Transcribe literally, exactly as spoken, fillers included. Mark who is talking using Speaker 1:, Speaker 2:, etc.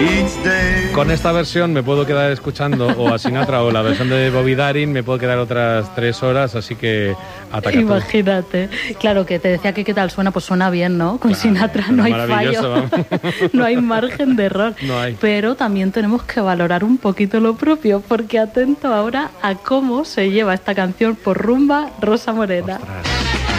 Speaker 1: Con esta versión me puedo quedar escuchando o a Sinatra o la versión de Bobby Darin me puedo quedar otras tres horas, así que ataca tú.
Speaker 2: Imagínate. Claro, que te decía que qué tal suena, pues suena bien, ¿no? Con
Speaker 1: Claro,
Speaker 2: Sinatra no hay fallo. No hay margen de error.
Speaker 1: No hay.
Speaker 2: Pero también tenemos que valorar un poquito lo propio, porque atento ahora a cómo se lleva esta canción por rumba Rosa Morena.
Speaker 1: Ostras.